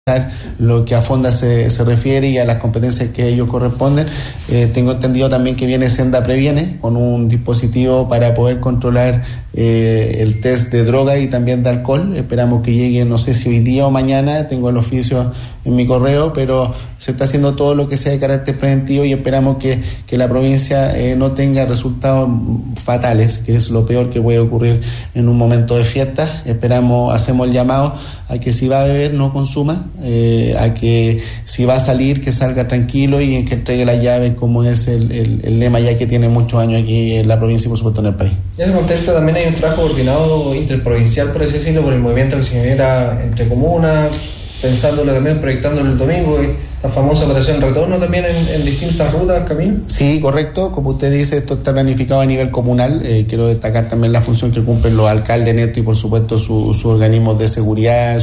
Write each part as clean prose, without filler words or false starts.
lo que a Fonda se refiere y a las competencias que a ellos corresponden. Tengo entendido también que viene Senda Previene con un dispositivo para poder controlar el test de droga y también de alcohol. Esperamos que llegue, no sé si hoy día o mañana, tengo el oficio en mi correo, pero se está haciendo todo lo que sea de carácter preventivo y esperamos que la provincia no tenga resultados fatales, que es lo peor que puede ocurrir en un momento de fiesta. Hacemos el llamado a que si va a beber no consuma, a que si va a salir que salga tranquilo y en que entregue la llave, como es el lema ya que tiene muchos años aquí en la provincia y por supuesto en el país. En ese contexto también hay un trabajo coordinado interprovincial, por así decirlo, por el movimiento que se genera entre comunas, pensándolo también, proyectándolo el domingo, la famosa operación retorno también en distintas rutas, caminos. Sí, correcto, como usted dice, esto está planificado a nivel comunal. Quiero destacar también la función que cumplen los alcaldes netos y por supuesto sus organismos de seguridad,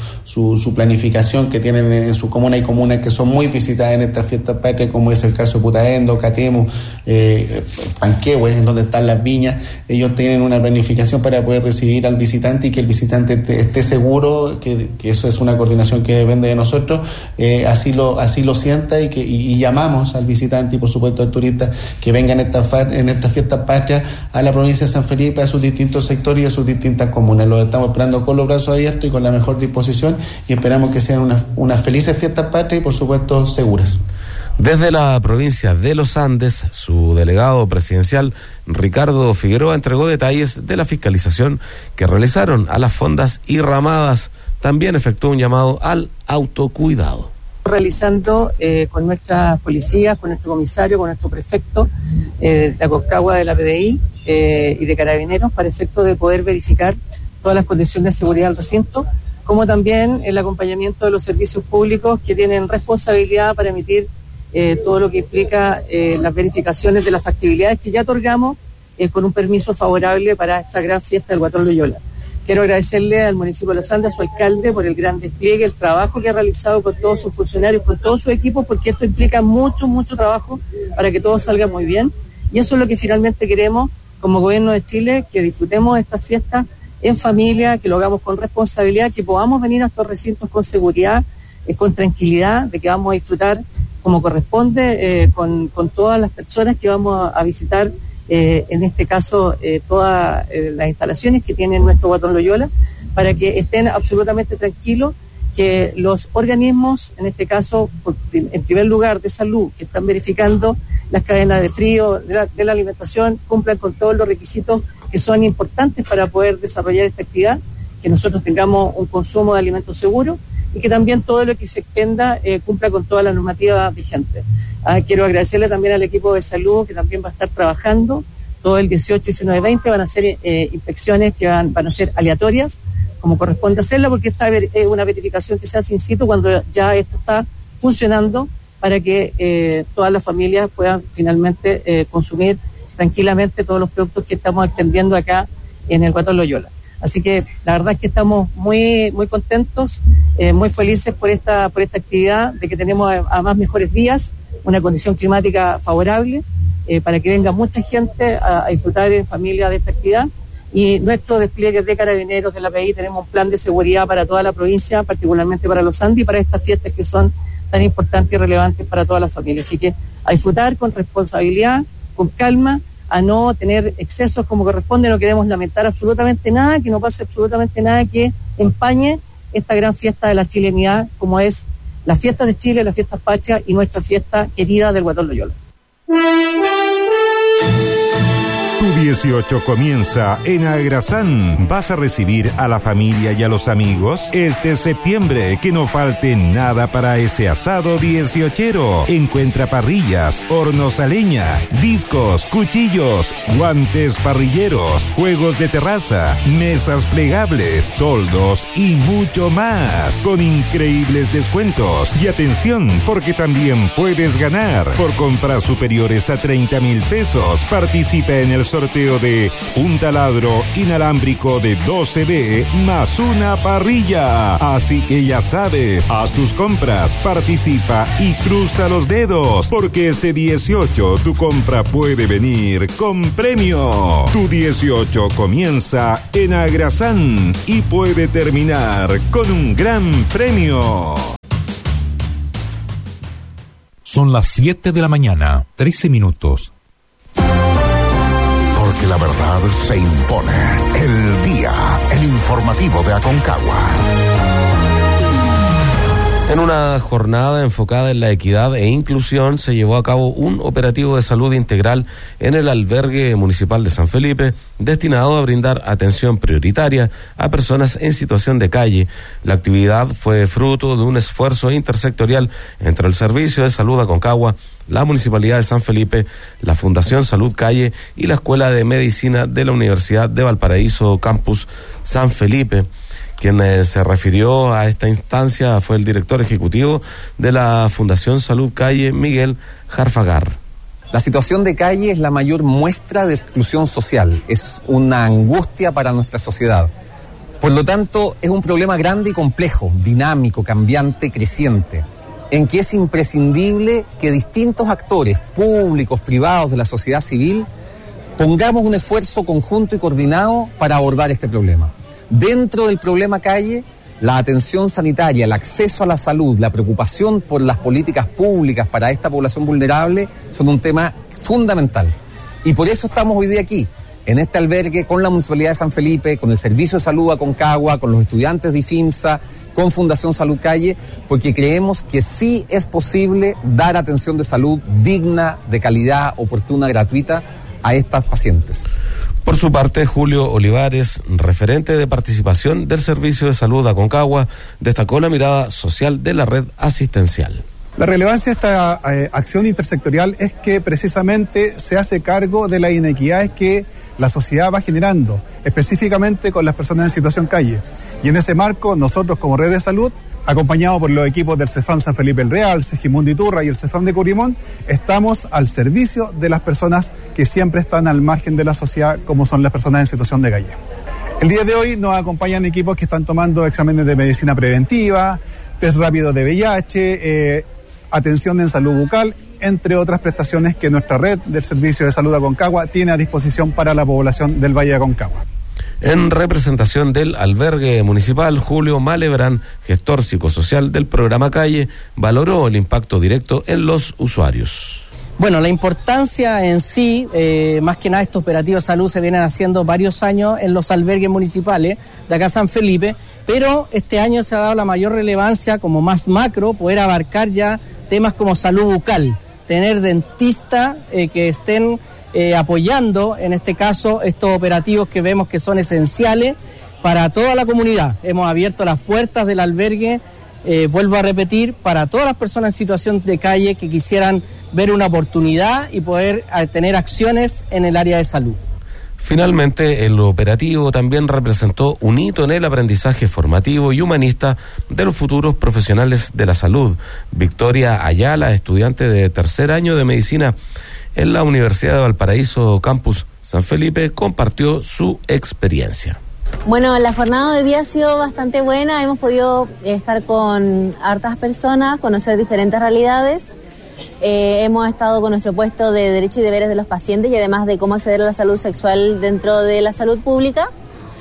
su planificación que tienen en su comuna. Hay comunas que son muy visitadas en estas fiestas patrias, como es el caso de Putaendo, Catemu, Panquehue, en donde están las viñas. Ellos tienen una planificación para poder recibir al visitante y que el visitante esté seguro, que eso es una coordinación que depende de nosotros, así lo sienta y llamamos al visitante y por supuesto al turista que vengan en estas fiestas patrias a la provincia de San Felipe, a sus distintos sectores y a sus distintas comunas. Los estamos esperando con los brazos abiertos y con la mejor disposición y esperamos que sean unas felices fiestas patrias y por supuesto seguras. Desde la provincia de Los Andes, su delegado presidencial Ricardo Figueroa entregó detalles de la fiscalización que realizaron a las fondas y ramadas. También efectuó un llamado al autocuidado. Realizando con nuestras policías, con nuestro comisario, con nuestro prefecto de Aconcagua, de la PDI y de Carabineros, para efecto de poder verificar todas las condiciones de seguridad del recinto, como también el acompañamiento de los servicios públicos que tienen responsabilidad para emitir todo lo que implica las verificaciones de las factibilidades que ya otorgamos con un permiso favorable para esta gran fiesta del Guatón Loyola. Quiero agradecerle al municipio de Los Andes, a su alcalde, por el gran despliegue, el trabajo que ha realizado con todos sus funcionarios, con todo su equipo, porque esto implica mucho trabajo para que todo salga muy bien. Y eso es lo que finalmente queremos como Gobierno de Chile, que disfrutemos estas fiestas en familia, que lo hagamos con responsabilidad, que podamos venir a estos recintos con seguridad, con tranquilidad, de que vamos a disfrutar como corresponde con todas las personas que vamos a visitar. En este caso, todas las instalaciones que tiene nuestro Guatón Loyola, para que estén absolutamente tranquilos, que los organismos, en este caso, en primer lugar de salud, que están verificando las cadenas de frío, de la alimentación, cumplan con todos los requisitos que son importantes para poder desarrollar esta actividad, que nosotros tengamos un consumo de alimentos seguros y que también todo lo que se extienda cumpla con toda la normativa vigente. Quiero agradecerle también al equipo de salud que también va a estar trabajando todo el 18, 19, 20, van a ser inspecciones que van a ser aleatorias, como corresponde hacerla, porque esta es una verificación que se hace in situ cuando ya esto está funcionando, para que todas las familias puedan finalmente consumir tranquilamente todos los productos que estamos extendiendo acá en el Guatón Loyola. Así que la verdad es que estamos muy contentos, muy felices por esta actividad, de que tenemos además mejores días, una condición climática favorable para que venga mucha gente a disfrutar en familia de esta actividad. Y nuestro despliegue de Carabineros, de la PDI, tenemos un plan de seguridad para toda la provincia, particularmente para los Andes y para estas fiestas que son tan importantes y relevantes para todas las familias. Así que a disfrutar con responsabilidad, con calma, a no tener excesos como corresponde. No queremos lamentar absolutamente nada, que no pase absolutamente nada que empañe esta gran fiesta de la chilenidad, como es las fiestas de Chile, las fiestas patrias y nuestra fiesta querida del Guatón Loyola. Tu 18 comienza en Agrasán. ¿Vas a recibir a la familia y a los amigos? Este septiembre, que no falte nada para ese asado 18ero. Encuentra parrillas, hornos a leña, discos, cuchillos, guantes parrilleros, juegos de terraza, mesas plegables, toldos y mucho más. Con increíbles descuentos. Y atención, porque también puedes ganar. Por compras superiores a 30,000 pesos, participa en el sorteo sorteo de un taladro inalámbrico de 12B más una parrilla. Así que ya sabes, haz tus compras, participa y cruza los dedos, porque este 18 tu compra puede venir con premio. Tu 18 comienza en Agrasán y puede terminar con un gran premio. Son las 7 de la mañana, 13 minutos. Porque la verdad se impone. El día, el informativo de Aconcagua. En una jornada enfocada en la equidad e inclusión, se llevó a cabo un operativo de salud integral en el albergue municipal de San Felipe, destinado a brindar atención prioritaria a personas en situación de calle. La actividad fue fruto de un esfuerzo intersectorial entre el Servicio de Salud Aconcagua, la Municipalidad de San Felipe, la Fundación Salud Calle y la Escuela de Medicina de la Universidad de Valparaíso, Campus San Felipe. Quien se refirió a esta instancia fue el director ejecutivo de la Fundación Salud Calle, Miguel Jarfagar. La situación de calle es la mayor muestra de exclusión social, es una angustia para nuestra sociedad. Por lo tanto, es un problema grande y complejo, dinámico, cambiante, creciente, en que es imprescindible que distintos actores públicos, privados de la sociedad civil, pongamos un esfuerzo conjunto y coordinado para abordar este problema. Dentro del problema calle, la atención sanitaria, el acceso a la salud, la preocupación por las políticas públicas para esta población vulnerable son un tema fundamental. Y por eso estamos hoy día aquí, en este albergue, con la Municipalidad de San Felipe, con el Servicio de Salud Aconcagua, con los estudiantes de IFIMSA, con Fundación Salud Calle, porque creemos que sí es posible dar atención de salud digna, de calidad, oportuna, gratuita a estas pacientes. Por su parte, Julio Olivares, referente de participación del Servicio de Salud Aconcagua, destacó la mirada social de la red asistencial. La relevancia de esta acción intersectorial es que precisamente se hace cargo de las inequidades que la sociedad va generando, específicamente con las personas en situación calle. Y en ese marco, nosotros como red de salud, acompañados por los equipos del CEFAM San Felipe el Real, Segimundo Iturra y el CEFAM de Curimón, estamos al servicio de las personas que siempre están al margen de la sociedad, como son las personas en situación de calle. El día de hoy nos acompañan equipos que están tomando exámenes de medicina preventiva, test rápido de VIH, atención en salud bucal, entre otras prestaciones que nuestra red del Servicio de Salud Aconcagua tiene a disposición para la población del Valle de Aconcagua. En representación del albergue municipal, Julio Malebrán, gestor psicosocial del programa Calle, valoró el impacto directo en los usuarios. Bueno, la importancia en sí, más que nada estos operativos de salud se vienen haciendo varios años en los albergues municipales de acá San Felipe, pero este año se ha dado la mayor relevancia como más macro, poder abarcar ya temas como salud bucal, tener dentistas que estén apoyando, en este caso, estos operativos que vemos que son esenciales para toda la comunidad. Hemos abierto las puertas del albergue, vuelvo a repetir, para todas las personas en situación de calle que quisieran ver una oportunidad y poder tener acciones en el área de salud. Finalmente, el operativo también representó un hito en el aprendizaje formativo y humanista de los futuros profesionales de la salud. Victoria Ayala, estudiante de tercer año de medicina en la Universidad de Valparaíso, Campus San Felipe, compartió su experiencia. Bueno, la jornada de hoy día ha sido bastante buena, hemos podido estar con hartas personas, conocer diferentes realidades. Hemos estado con nuestro puesto de derechos y deberes de los pacientes y además de cómo acceder a la salud sexual dentro de la salud pública.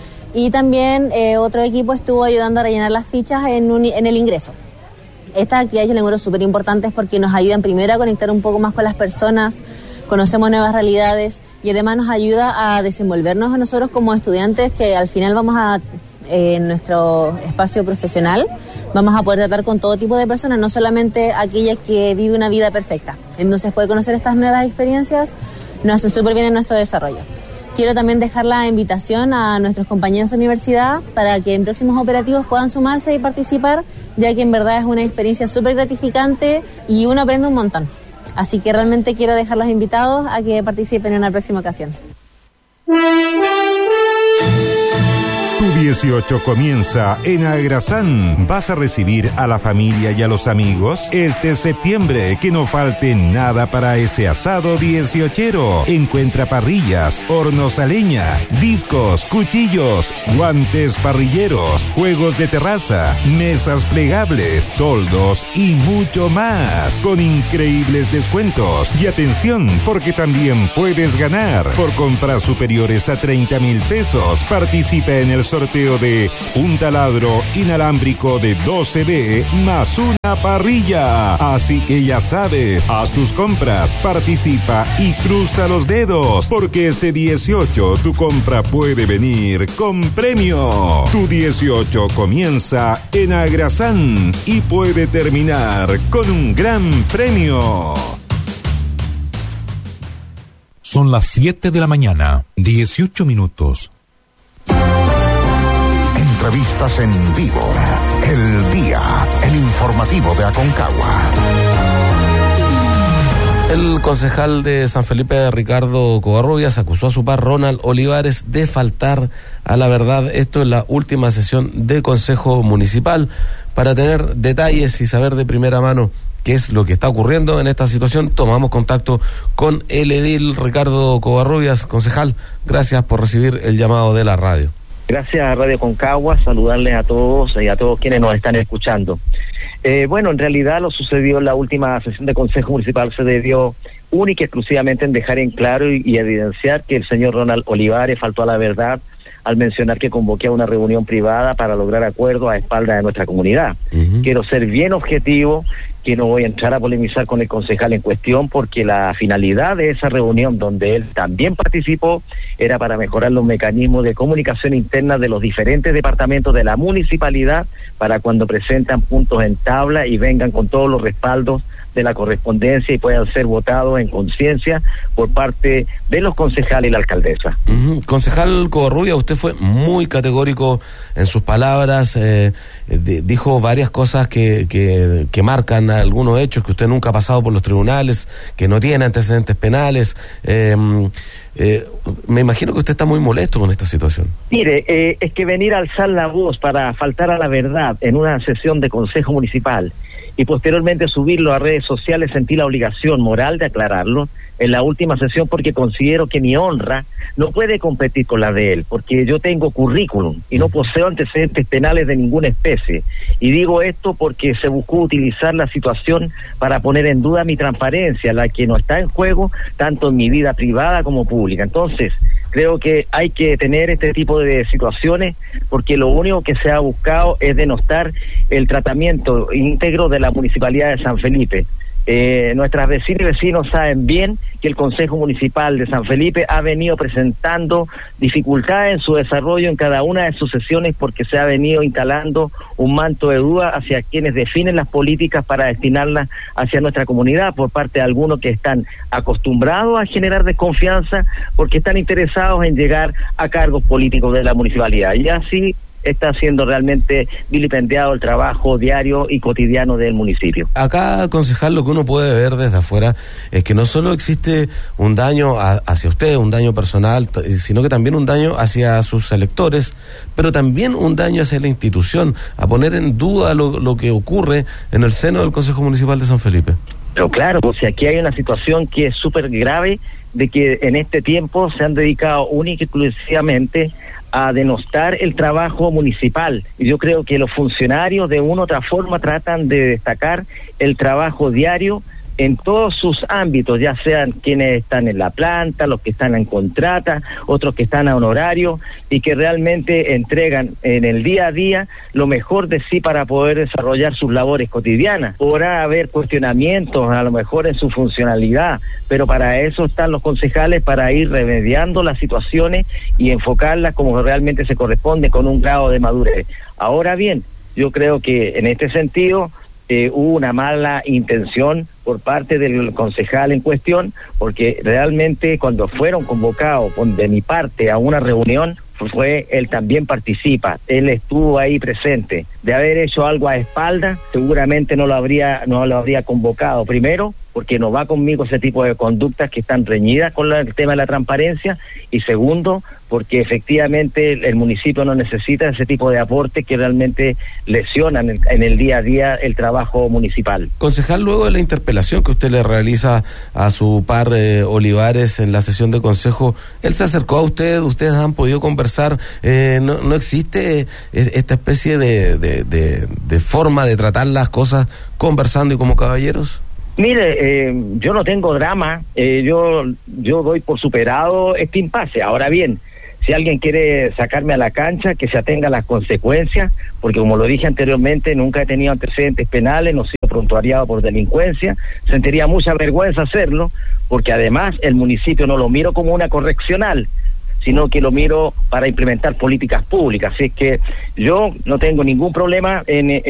Y también otro equipo estuvo ayudando a rellenar las fichas en el ingreso. Estas actividades yo las encuentro súper importantes porque nos ayudan primero a conectar un poco más con las personas, conocemos nuevas realidades y además nos ayuda a desenvolvernos a nosotros como estudiantes que al final vamos a, en nuestro espacio profesional, vamos a poder tratar con todo tipo de personas, no solamente aquellas que viven una vida perfecta. Entonces poder conocer estas nuevas experiencias nos hace súper bien en nuestro desarrollo. Quiero también dejar la invitación a nuestros compañeros de universidad para que en próximos operativos puedan sumarse y participar, ya que en verdad es una experiencia súper gratificante y uno aprende un montón. Así que realmente quiero dejarlos invitados a que participen en una próxima ocasión. Tu Tu 18 comienza en Agrasán. ¿Vas a recibir a la familia y a los amigos? Este septiembre, que no falte nada para ese asado 18ero. Encuentra parrillas, hornos a leña, discos, cuchillos, guantes parrilleros, juegos de terraza, mesas plegables, toldos y mucho más. Con increíbles descuentos. Y atención, porque también puedes ganar. Por compras superiores a 30,000 pesos, participa en el sorteo de un taladro inalámbrico de 12B más una parrilla. Así que ya sabes, haz tus compras, participa y cruza los dedos, porque este 18 tu compra puede venir con premio. Tu 18 comienza en Agrasán y puede terminar con un gran premio. Son las 7 de la mañana, 18 minutos. Entrevistas en vivo. El Día, el informativo de Aconcagua. El concejal de San Felipe, Ricardo Covarrubias, acusó a su par Ronald Olivares de faltar a la verdad. Esto en la última sesión de Consejo Municipal. Para tener detalles y saber de primera mano qué es lo que está ocurriendo en esta situación, tomamos contacto con el edil Ricardo Covarrubias. Concejal, gracias por recibir el llamado de la radio. Gracias a Radio Aconcagua, saludarles a todos y a todos quienes nos están escuchando. Bueno, en realidad lo sucedió en la última sesión de Consejo Municipal se debió única y exclusivamente en dejar en claro y evidenciar que el señor Ronald Olivares faltó a la verdad al mencionar que convoqué a una reunión privada para lograr acuerdos a espaldas de nuestra comunidad. Quiero ser bien objetivo, que no voy a entrar a polemizar con el concejal en cuestión, porque la finalidad de esa reunión, donde él también participó, era para mejorar los mecanismos de comunicación interna de los diferentes departamentos de la municipalidad, para cuando presentan puntos en tabla y vengan con todos los respaldos de la correspondencia y puedan ser votados en conciencia por parte de los concejales y la alcaldesa. Concejal Covarrubias, usted fue muy categórico en sus palabras, dijo varias cosas que marcan algunos hechos, que usted nunca ha pasado por los tribunales, que no tiene antecedentes penales. Me imagino que usted está muy molesto con esta situación. Mire, es que venir a alzar la voz para faltar a la verdad en una sesión de Consejo Municipal y posteriormente subirlo a redes sociales, sentí la obligación moral de aclararlo en la última sesión, porque considero que mi honra no puede competir con la de él, porque yo tengo currículum y no poseo antecedentes penales de ninguna especie, y digo esto porque se buscó utilizar la situación para poner en duda mi transparencia, la que no está en juego tanto en mi vida privada como pública. Entonces creo que hay que tener este tipo de situaciones, porque lo único que se ha buscado es denostar el tratamiento íntegro de la Municipalidad de San Felipe. Nuestras vecinas y vecinos saben bien que el Consejo Municipal de San Felipe ha venido presentando dificultades en su desarrollo en cada una de sus sesiones, porque se ha venido instalando un manto de duda hacia quienes definen las políticas para destinarlas hacia nuestra comunidad, por parte de algunos que están acostumbrados a generar desconfianza porque están interesados en llegar a cargos políticos de la municipalidad, y así está siendo realmente vilipendiado el trabajo diario y cotidiano del municipio. Acá, concejal, lo que uno puede ver desde afuera es que no solo existe un daño hacia usted, un daño personal, sino que también un daño hacia sus electores, pero también un daño hacia la institución, a poner en duda lo que ocurre en el seno del Consejo Municipal de San Felipe. Pero claro, pues aquí hay una situación que es súper grave, de que en este tiempo se han dedicado única y exclusivamente a denostar el trabajo municipal, y yo creo que los funcionarios de una u otra forma tratan de destacar el trabajo diario en todos sus ámbitos, ya sean quienes están en la planta, los que están en contrata, otros que están a honorario, y que realmente entregan en el día a día lo mejor de sí para poder desarrollar sus labores cotidianas. Podrá haber cuestionamientos a lo mejor en su funcionalidad, pero para eso están los concejales, para ir remediando las situaciones y enfocarlas como realmente se corresponde, con un grado de madurez. Ahora bien, yo creo que en este sentido hubo una mala intención por parte del concejal en cuestión, porque realmente cuando fueron convocados de mi parte a una reunión, él también participa, él estuvo ahí presente. De haber hecho algo a espaldas, seguramente no lo habría convocado. Primero, porque no va conmigo ese tipo de conductas que están reñidas con el tema de la transparencia, y segundo, porque efectivamente el municipio no necesita ese tipo de aportes que realmente lesionan en el día a día el trabajo municipal. Concejal, luego de la interpelación que usted le realiza a su par Olivares en la sesión de consejo, él se acercó a usted, ustedes han podido conversar, no existe esta especie de forma de tratar las cosas conversando y como caballeros. Mire, yo no tengo drama, yo doy por superado este impasse. Ahora bien, si alguien quiere sacarme a la cancha, que se atenga a las consecuencias, porque como lo dije anteriormente, nunca he tenido antecedentes penales, no he sido prontuariado por delincuencia, sentiría mucha vergüenza hacerlo, porque además el municipio no lo miro como una correccional, sino que lo miro para implementar políticas públicas. Así es que yo no tengo ningún problema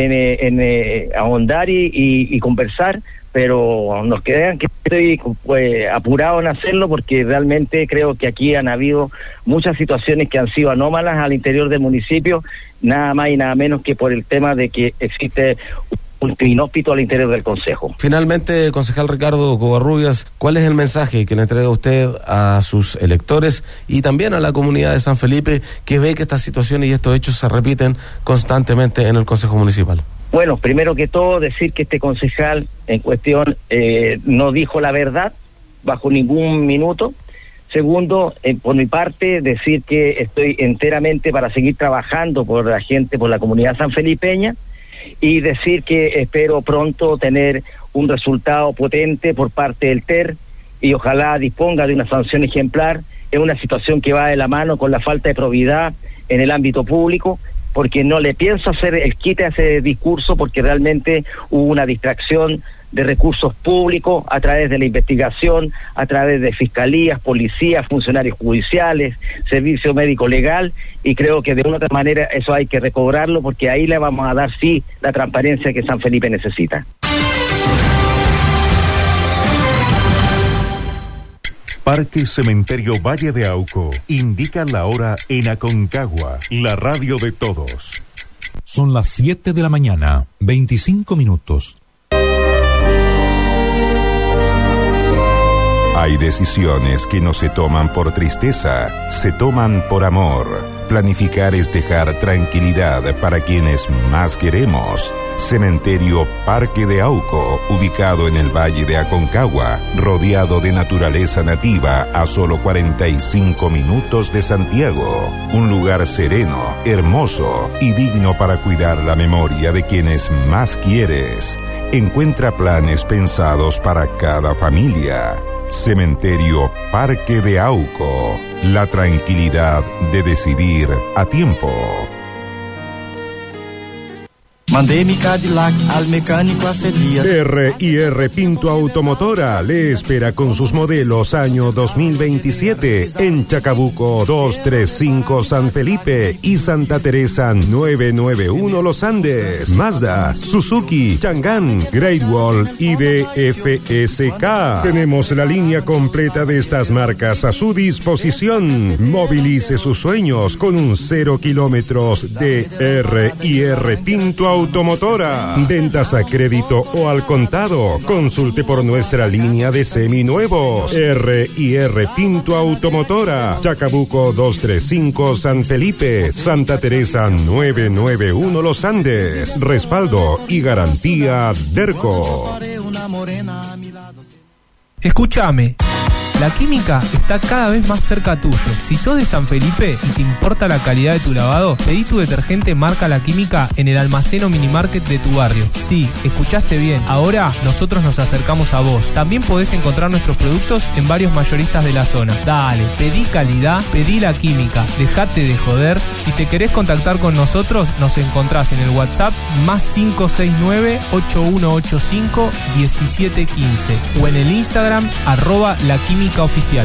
en ahondar y conversar, pero nos quedan que estoy apurado en hacerlo, porque realmente creo que aquí han habido muchas situaciones que han sido anómalas al interior del municipio, nada más y nada menos que por el tema de que existe un inhóspito al interior del Consejo. Finalmente, concejal Ricardo Covarrubias, ¿cuál es el mensaje que le entrega usted a sus electores y también a la comunidad de San Felipe, que ve que estas situaciones y estos hechos se repiten constantemente en el Consejo Municipal? Bueno, primero que todo, decir que este concejal en cuestión no dijo la verdad bajo ningún minuto. Segundo, por mi parte, decir que estoy enteramente para seguir trabajando por la gente, por la comunidad sanfelipeña, y decir que espero pronto tener un resultado potente por parte del TER y ojalá disponga de una sanción ejemplar. Es una situación que va de la mano con la falta de probidad en el ámbito público, porque no le pienso hacer el quite a ese discurso, porque realmente hubo una distracción de recursos públicos a través de la investigación, a través de fiscalías, policías, funcionarios judiciales, servicio médico legal, y creo que de una u otra manera eso hay que recobrarlo, porque ahí le vamos a dar sí la transparencia que San Felipe necesita. Parque Cementerio Valle de Auco indica la hora en Aconcagua, la radio de todos. Son las 7 de la mañana, 25 minutos. Hay decisiones que no se toman por tristeza, se toman por amor. Planificar es dejar tranquilidad para quienes más queremos. Cementerio Parque de Auco, ubicado en el Valle de Aconcagua, rodeado de naturaleza nativa a solo 45 minutos de Santiago. Un lugar sereno, hermoso y digno para cuidar la memoria de quienes más quieres. Encuentra planes pensados para cada familia. Cementerio Parque de Auco, la tranquilidad de decidir a tiempo. Mandé mi Cadillac al mecánico hace días. R&R Pinto Automotora le espera con sus modelos año 2027 en Chacabuco 235 San Felipe y Santa Teresa 991 Los Andes. Mazda, Suzuki, Chang'an, Great Wall y DFSK. Tenemos la línea completa de estas marcas a su disposición. Movilice sus sueños con un 0 kilómetros de R&R Pinto Automotora. Ventas a crédito o al contado. Consulte por nuestra línea de seminuevos. R&R Pinto Automotora. Chacabuco 235 San Felipe. Santa Teresa 991 Los Andes. Respaldo y garantía Derco. Escúchame. La Química está cada vez más cerca tuyo. Si sos de San Felipe y te importa la calidad de tu lavado, pedí tu detergente marca La Química en el almacén o minimarket de tu barrio. Sí, escuchaste bien. Ahora nosotros nos acercamos a vos. También podés encontrar nuestros productos en varios mayoristas de la zona. Dale, pedí calidad, pedí La Química. Dejate de joder. Si te querés contactar con nosotros, nos encontrás en el WhatsApp +569 8185 1715 o en el Instagram @laquímica oficial.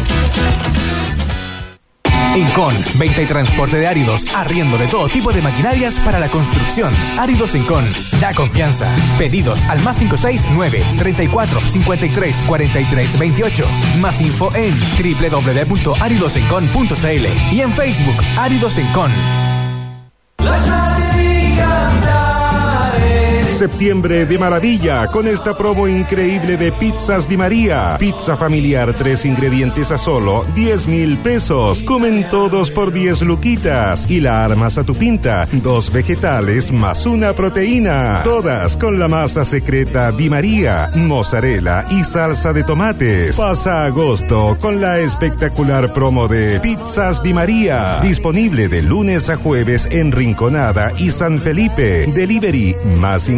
Incon, venta y transporte de áridos, arriendo de todo tipo de maquinarias para la construcción. Áridos Incon, da confianza. Pedidos al +569 34 53 43 28. Más info en www.aridosencon.cl y en Facebook Áridos Incon. La llave de mi cantar es Septiembre de maravilla con esta promo increíble de Pizzas Di María. Pizza familiar, 3 ingredientes a solo 10,000 pesos. Comen todos por 10 luquitas y la armas a tu pinta. 2 vegetales más 1 proteína. Todas con la masa secreta Di María, mozzarella y salsa de tomates. Pasa agosto con la espectacular promo de Pizzas Di María. Disponible de lunes a jueves en Rinconada y San Felipe. Delivery más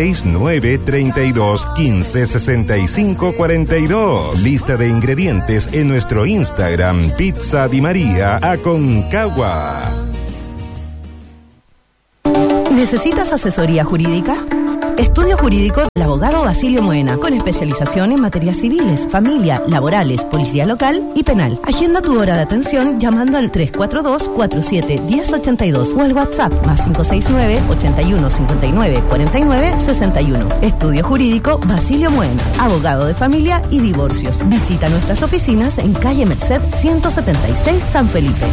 569-32-15-65-42. Lista de ingredientes en nuestro Instagram, Pizza Di María Aconcagua. ¿Necesitas asesoría jurídica? Estudio Jurídico del abogado Basilio Moena, con especialización en materias civiles, familia, laborales, policía local y penal. Agenda tu hora de atención llamando al 342-47-1082 o al WhatsApp más 569-8159-4961. Estudio Jurídico Basilio Moena, abogado de familia y divorcios. Visita nuestras oficinas en calle Merced 176, San Felipe.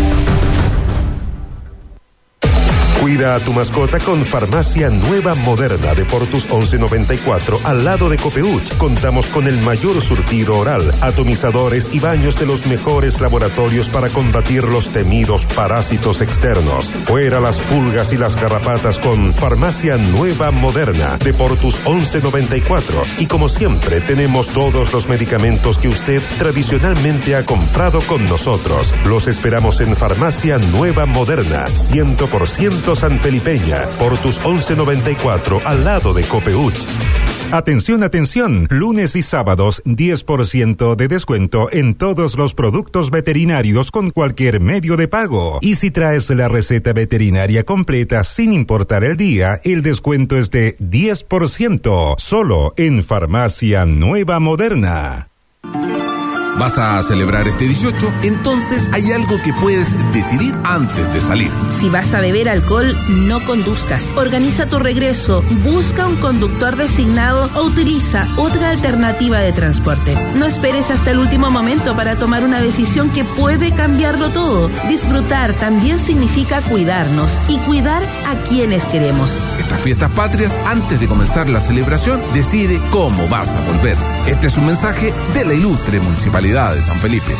Cuida a tu mascota con Farmacia Nueva Moderna de Portus 1194 al lado de Copeuch. Contamos con el mayor surtido oral, atomizadores y baños de los mejores laboratorios para combatir los temidos parásitos externos. Fuera las pulgas y las garrapatas con Farmacia Nueva Moderna de Portus 1194. Y como siempre, tenemos todos los medicamentos que usted tradicionalmente ha comprado con nosotros. Los esperamos en Farmacia Nueva Moderna, 100% sanfelipeña, Portus 1194, al lado de Copeuch. Atención, atención, lunes y sábados 10% de descuento en todos los productos veterinarios con cualquier medio de pago. Y si traes la receta veterinaria completa sin importar el día, el descuento es de 10%, solo en Farmacia Nueva Moderna. ¿Vas a celebrar este 18? Entonces hay algo que puedes decidir antes de salir. Si vas a beber alcohol, no conduzcas. Organiza tu regreso, busca un conductor designado o utiliza otra alternativa de transporte. No esperes hasta el último momento para tomar una decisión que puede cambiarlo todo. Disfrutar también significa cuidarnos y cuidar a quienes queremos. Estas fiestas patrias, antes de comenzar la celebración, decide cómo vas a volver. Este es un mensaje de la ilustre Municipalidad de San Felipe.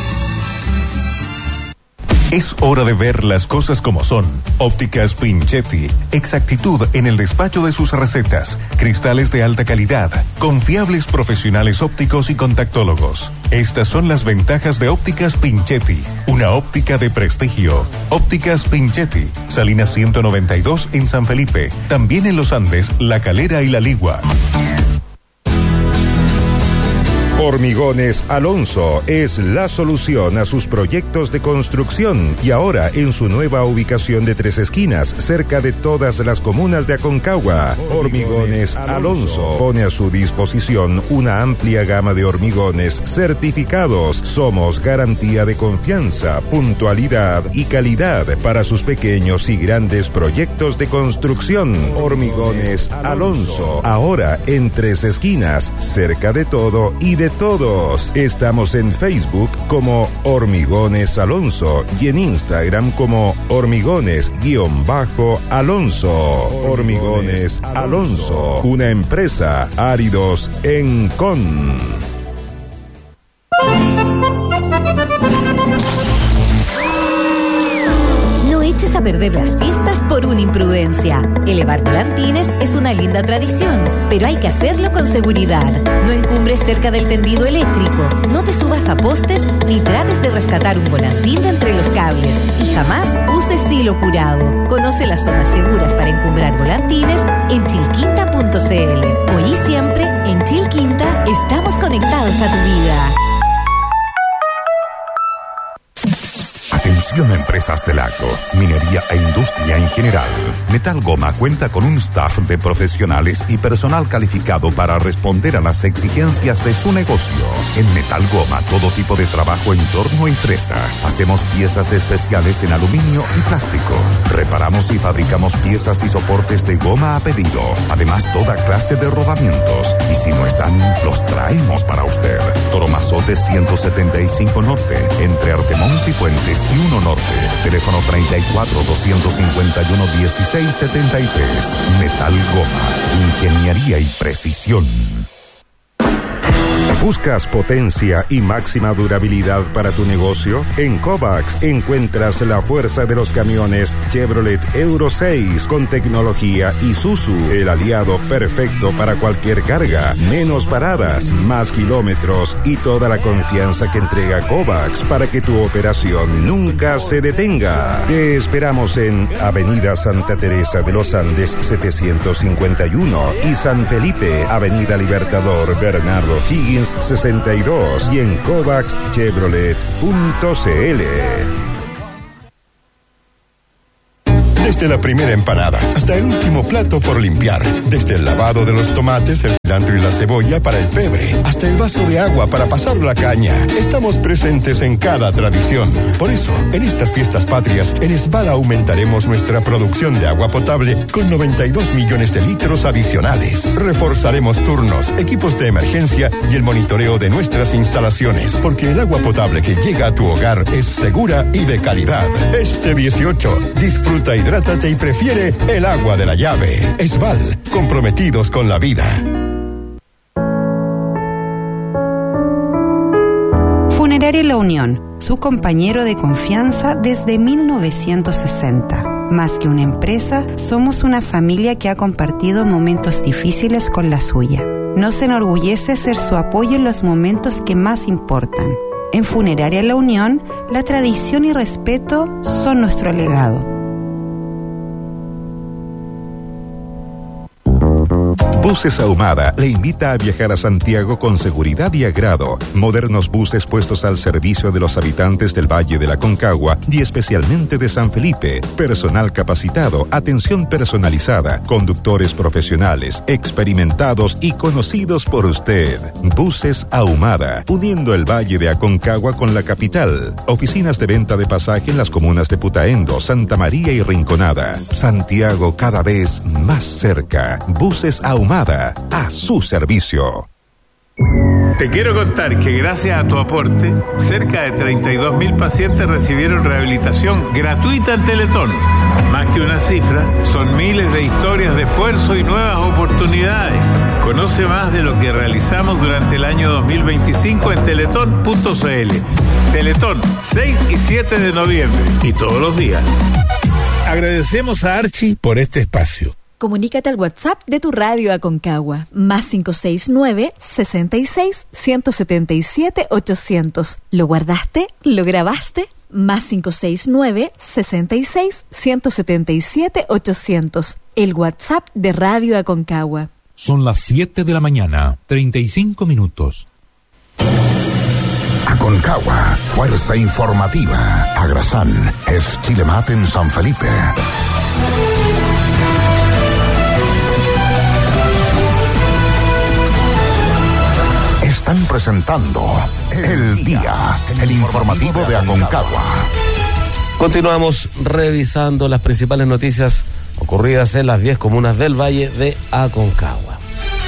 Es hora de ver las cosas como son. Ópticas Pinchetti. Exactitud en el despacho de sus recetas. Cristales de alta calidad. Confiables profesionales ópticos y contactólogos. Estas son las ventajas de Ópticas Pinchetti. Una óptica de prestigio. Ópticas Pinchetti. Salinas 192 en San Felipe. También en Los Andes, La Calera y La Ligua. Hormigones Alonso es la solución a sus proyectos de construcción y ahora en su nueva ubicación de 3 esquinas, cerca de todas las comunas de Aconcagua. Hormigones Alonso pone a su disposición una amplia gama de hormigones certificados. Somos garantía de confianza, puntualidad y calidad para sus pequeños y grandes proyectos de construcción. Hormigones Alonso, ahora en 3 esquinas, cerca de todo y de todos. Estamos en Facebook como Hormigones Alonso y en Instagram como Hormigones_Alonso. Hormigones Alonso, una empresa Áridos Encon. No eches a perder las fiestas por una imprudencia. Elevar volantines es una linda tradición, pero hay que hacerlo con seguridad. No encumbres cerca del tendido eléctrico, no te subas a postes ni trates de rescatar un volantín de entre los cables. Y jamás uses hilo curado. Conoce las zonas seguras para encumbrar volantines en chilquinta.cl. Hoy y siempre, en Chilquinta, estamos conectados a tu vida. Atención a empresas del agro, minería e industria en general. Metal Goma cuenta con un staff de profesionales y personal calificado para responder a las exigencias de su negocio. En Metal Goma, todo tipo de trabajo en torno y fresa. Hacemos piezas especiales en aluminio y plástico. Reparamos y fabricamos piezas y soportes de goma a pedido. Además, toda clase de rodamientos. Y si no están, los traemos para usted. Toromazote 175 Norte, entre Artemón y Puentes y 1 Norte. Teléfono 34-251-1673. Metal Goma. Ingeniería y precisión. ¿Buscas potencia y máxima durabilidad para tu negocio? En Kovacs encuentras la fuerza de los camiones Chevrolet Euro 6 con tecnología Isuzu, el aliado perfecto para cualquier carga. Menos paradas, más kilómetros y toda la confianza que entrega Kovacs para que tu operación nunca se detenga. Te esperamos en Avenida Santa Teresa de los Andes 751 y San Felipe, Avenida Libertador Bernardo Higgins 62 y en CovacsChevrolet.cl. Desde la primera empanada hasta el último plato por limpiar. Desde el lavado de los tomates, el cilantro y la cebolla para el pebre, hasta el vaso de agua para pasar la caña. Estamos presentes en cada tradición. Por eso, en estas fiestas patrias, en Esbal aumentaremos nuestra producción de agua potable con 92 millones de litros adicionales. Reforzaremos turnos, equipos de emergencia y el monitoreo de nuestras instalaciones, porque el agua potable que llega a tu hogar es segura y de calidad. Este 18, disfruta hidrátate y prefiere el agua de la llave. Esbal, comprometidos con la vida. Funeraria La Unión, su compañero de confianza desde 1960. Más que una empresa, somos una familia que ha compartido momentos difíciles con la suya. Nos enorgullece ser su apoyo en los momentos que más importan. En Funeraria La Unión, la tradición y respeto son nuestro legado. Buses Ahumada le invita a viajar a Santiago con seguridad y agrado. Modernos buses puestos al servicio de los habitantes del Valle de la Aconcagua y especialmente de San Felipe. Personal capacitado, atención personalizada, conductores profesionales, experimentados y conocidos por usted. Buses Ahumada, uniendo el Valle de Aconcagua con la capital. Oficinas de venta de pasaje en las comunas de Putaendo, Santa María y Rinconada. Santiago cada vez más cerca. Buses Ahumada, a su servicio. Te quiero contar que gracias a tu aporte, cerca de 32.000 pacientes recibieron rehabilitación gratuita en Teletón. Más que una cifra, son miles de historias de esfuerzo y nuevas oportunidades. Conoce más de lo que realizamos durante el año 2025 en teletón.cl. Teletón, 6 y 7 de noviembre y todos los días. Agradecemos a Archie por este espacio. Comunícate al WhatsApp de tu radio Aconcagua, más 569-66-177-800. ¿Lo guardaste? ¿Lo grabaste? Más 569-66-177-800. El WhatsApp de Radio Aconcagua. Son las 7 de la mañana, 35 minutos. Aconcagua, fuerza informativa. Agrasán es Chilemat en San Felipe. Están presentando El Día, el informativo de Aconcagua. Continuamos revisando las principales noticias ocurridas en las 10 comunas del Valle de Aconcagua.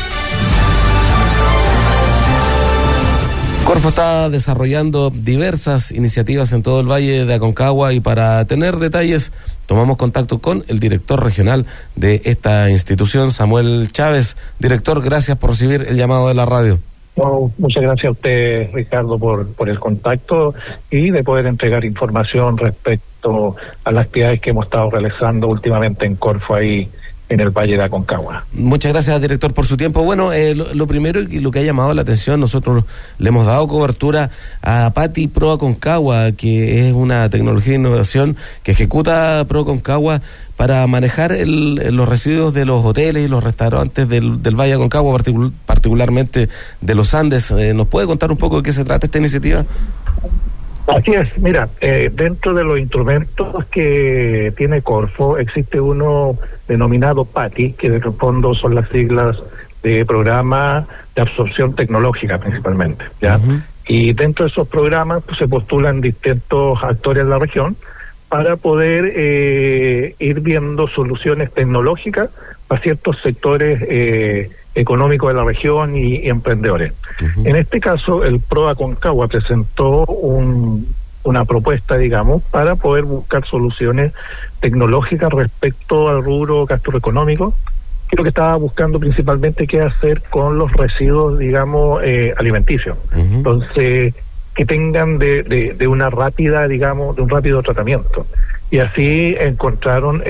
Corfo está desarrollando diversas iniciativas en todo el Valle de Aconcagua y para tener detalles tomamos contacto con el director regional de esta institución, Samuel Chávez. Director, gracias por recibir el llamado de la radio. No, muchas gracias a usted, Ricardo, por el contacto y de poder entregar información respecto a las actividades que hemos estado realizando últimamente en Corfo ahí en el Valle de Aconcagua. Muchas gracias, director, por su tiempo. Bueno, lo primero y lo que ha llamado la atención, nosotros le hemos dado cobertura a PATI Pro Aconcagua, que es una tecnología de innovación que ejecuta Pro Aconcagua para manejar los residuos de los hoteles y los restaurantes del Valle de Aconcagua, particularmente de los Andes. ¿Nos puede contar un poco de qué se trata esta iniciativa? Así es, mira, dentro de los instrumentos que tiene Corfo existe uno denominado PATI, que de fondo son las siglas de Programa de Absorción Tecnológica principalmente, ¿ya? Uh-huh. Y dentro de esos programas pues, se postulan distintos actores de la región para poder ir viendo soluciones tecnológicas para ciertos sectores económicos de la región y emprendedores. Uh-huh. En este caso, el PRO Aconcagua presentó un una propuesta, digamos, para poder buscar soluciones tecnológicas respecto al rubro gastroeconómico, que lo que estaba buscando principalmente qué hacer con los residuos, digamos, alimenticios. Entonces, que tengan de una rápida, digamos, de un rápido tratamiento. Y así encontraron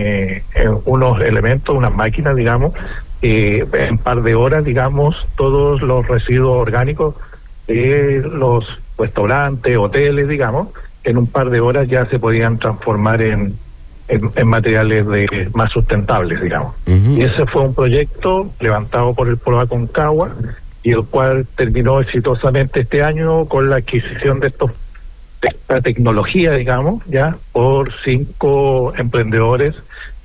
unos elementos, unas máquinas, digamos, en un par de horas, digamos, todos los residuos orgánicos de los restaurantes, hoteles, digamos, en un par de horas ya se podían transformar en materiales más sustentables, digamos. Y ese fue un proyecto levantado por el Polo Aconcagua y el cual terminó exitosamente este año con la adquisición de esta tecnología, digamos, ya por 5 emprendedores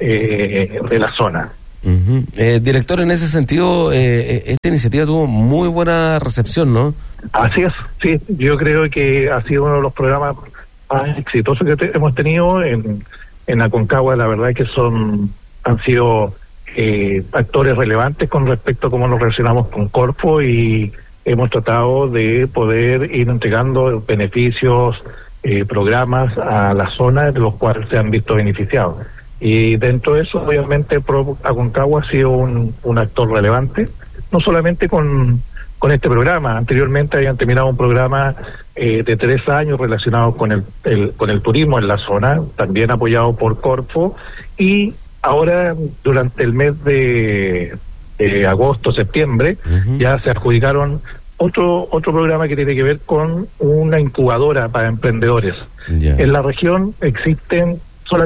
de la zona. Director, en ese sentido, esta iniciativa tuvo muy buena recepción, ¿no? Así es, sí, yo creo que ha sido uno de los programas más exitosos que hemos tenido en Aconcagua. La verdad es que han sido actores relevantes con respecto a cómo nos relacionamos con Corfo, y hemos tratado de poder ir entregando beneficios, programas a la zona de los cuales se han visto beneficiados. Y dentro de eso, obviamente, Aconcagua ha sido un actor relevante, no solamente con este programa. Anteriormente habían terminado un programa de 3 años relacionado con el turismo en la zona, también apoyado por Corfo, y ahora durante el mes de agosto, septiembre, ya se adjudicaron otro programa que tiene que ver con una incubadora para emprendedores. En la región existen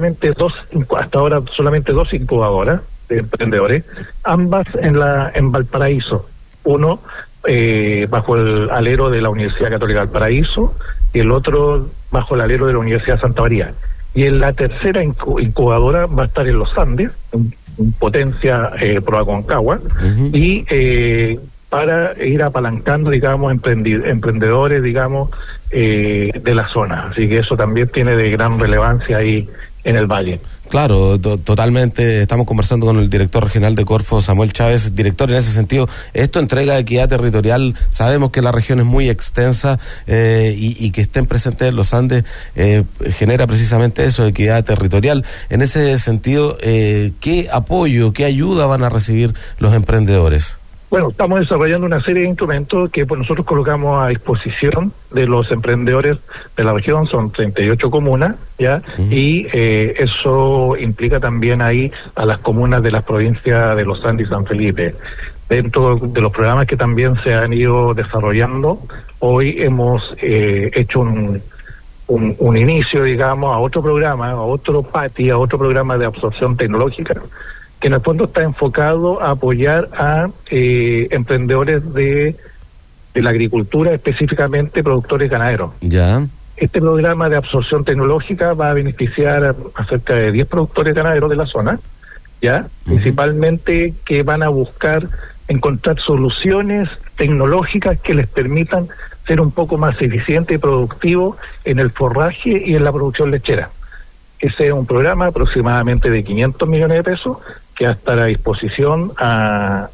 hasta ahora solamente 2 incubadoras de emprendedores, ambas en Valparaíso. Uno bajo el alero de la Universidad Católica de Valparaíso y el otro bajo el alero de la Universidad de Santa María. Y en la tercera incubadora va a estar en los Andes, en Potencia Pro Aconcagua, y para ir apalancando, digamos, emprendedores, digamos, de la zona. Así que eso también tiene de gran relevancia ahí en el valle. Claro, totalmente. Estamos conversando con el director regional de Corfo, Samuel Chávez. Director, en ese sentido, esto entrega equidad territorial. Sabemos que la región es muy extensa y que estén presentes en los Andes genera precisamente eso, equidad territorial. En ese sentido, ¿qué apoyo, qué ayuda van a recibir los emprendedores? Bueno, estamos desarrollando una serie de instrumentos que pues nosotros colocamos a disposición de los emprendedores de la región. Son 38 comunas, ¿ya? Y eso implica también ahí a las comunas de las provincias de Los Andes y San Felipe. Dentro de los programas que también se han ido desarrollando, hoy hemos hecho un inicio, digamos, a otro programa, a otro PATI, a otro programa de absorción tecnológica, que en el fondo está enfocado a apoyar a emprendedores de la agricultura, específicamente productores ganaderos. Ya. Este programa de absorción tecnológica va a beneficiar a cerca de 10 productores ganaderos de la zona, ya, principalmente que van a buscar encontrar soluciones tecnológicas que les permitan ser un poco más eficientes y productivos en el forraje y en la producción lechera. Ese es un programa aproximadamente de 500 millones de pesos que va a estar a disposición a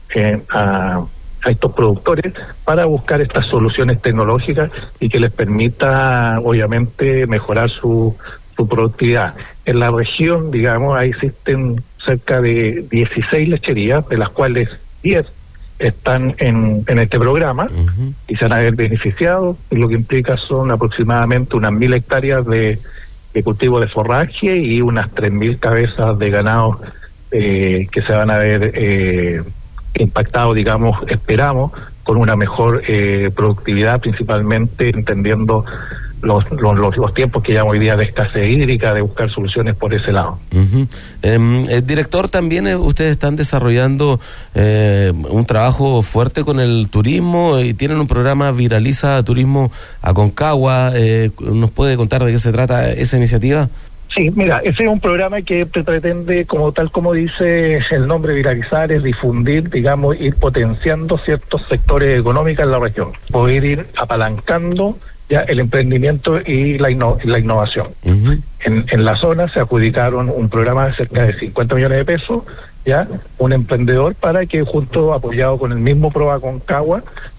estos productores para buscar estas soluciones tecnológicas y que les permita, obviamente, mejorar su productividad. En la región, digamos, ahí existen cerca de 16 lecherías, de las cuales 10 están en este programa y se van a ver beneficiados, y lo que implica son aproximadamente unas 1.000 hectáreas de cultivo de forraje y unas 3.000 cabezas de ganado que se van a ver impactados, digamos, esperamos, con una mejor productividad, principalmente entendiendo los tiempos que llevamos hoy día de escasez hídrica, de buscar soluciones por ese lado. Director, también ustedes están desarrollando un trabajo fuerte con el turismo y tienen un programa Viraliza Turismo Aconcagua. ¿Nos puede contar de qué se trata esa iniciativa? Sí, mira, ese es un programa que pretende, como dice el nombre, viralizar, es difundir, digamos, ir potenciando ciertos sectores económicos en la región, poder ir apalancando ya el emprendimiento y la innovación. En la zona se adjudicaron un programa de cerca de 50 millones de pesos, ya, un emprendedor para que, junto, apoyado con el mismo Pro Aconcagua,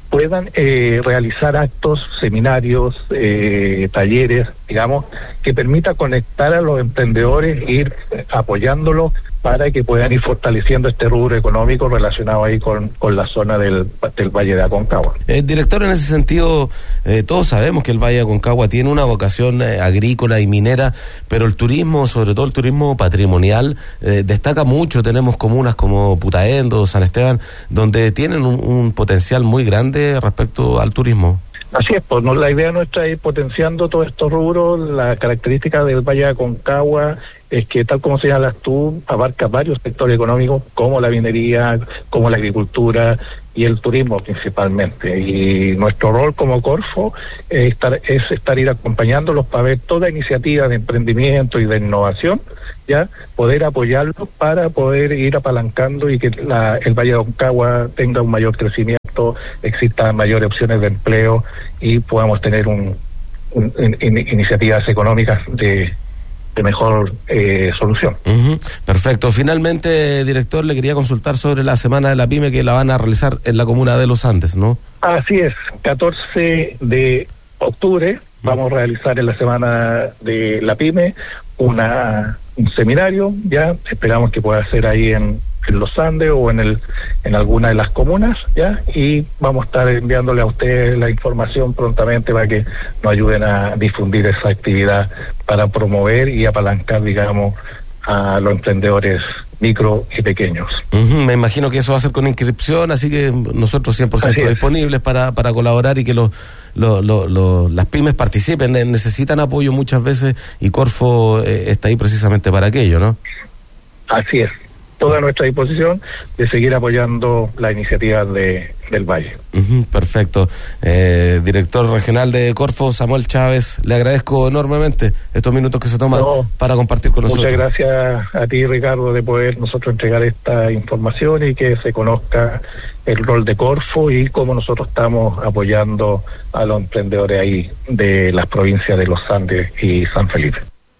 puedan realizar actos, seminarios, talleres, digamos, que permita conectar a los emprendedores, ir apoyándolos para que puedan ir fortaleciendo este rubro económico relacionado ahí con la zona del Valle de Aconcagua. Director, en ese sentido, todos sabemos que el Valle de Aconcagua tiene una vocación agrícola y minera, pero el turismo, sobre todo el turismo patrimonial, destaca mucho. Tenemos comunas como Putaendo, San Esteban, donde tienen un potencial muy grande respecto al turismo. Así es, pues la idea nuestra es ir potenciando todos estos rubros. La característica del Valle de Aconcagua es que, tal como señalas tú, abarca varios sectores económicos, como la minería, como la agricultura y el turismo principalmente. Y nuestro rol como Corfo es ir acompañándolos para ver toda iniciativa de emprendimiento y de innovación, ya poder apoyarlos para poder ir apalancando y que el Valle de Aconcagua tenga un mayor crecimiento, existan mayores opciones de empleo y podamos tener iniciativas económicas de mejor solución. Perfecto. Finalmente, director, le quería consultar sobre la Semana de la Pyme que la van a realizar en la comuna de Los Andes, ¿no? Así es, 14 de octubre vamos a realizar en la Semana de la Pyme un seminario, ya esperamos que pueda ser ahí en Los Andes o en alguna de las comunas, ya, y vamos a estar enviándole a ustedes la información prontamente para que nos ayuden a difundir esa actividad para promover y apalancar, digamos, a los emprendedores micro y pequeños. Me imagino que eso va a ser con inscripción, así que nosotros 100% disponibles para colaborar y que las pymes participen. Necesitan apoyo muchas veces y Corfo está ahí precisamente para aquello, ¿no? Así es. Toda nuestra disposición de seguir apoyando la iniciativa del Valle. Perfecto. Director regional de Corfo, Samuel Chávez, le agradezco enormemente estos minutos que se toman para compartir con nosotros. Muchas gracias a ti, Ricardo, de poder nosotros entregar esta información y que se conozca el rol de Corfo y cómo nosotros estamos apoyando a los emprendedores ahí de las provincias de Los Andes y San Felipe.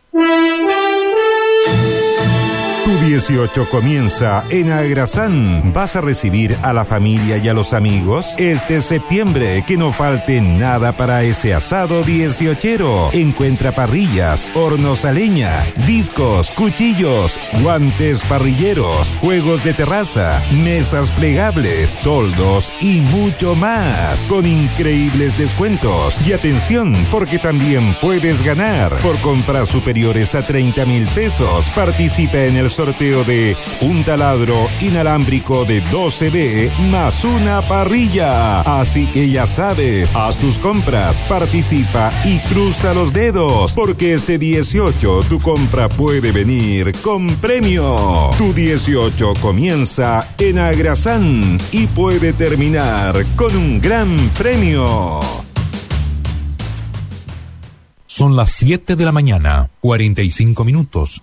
Tu 18 comienza en Agrasán. ¿Vas a recibir a la familia y a los amigos? Este septiembre, que no falte nada para ese asado 18ero. Encuentra parrillas, hornos a leña, discos, cuchillos, guantes parrilleros, juegos de terraza, mesas plegables, toldos y mucho más. Con increíbles descuentos. Y atención, porque también puedes ganar. Por compras superiores a 30,000 pesos, participa en el sorteo de un taladro inalámbrico de 12B más una parrilla. Así que ya sabes, haz tus compras, participa y cruza los dedos, porque este 18 tu compra puede venir con premio. Tu 18 comienza en Agrasán y puede terminar con un gran premio. Son las 7 de la mañana, 45 minutos.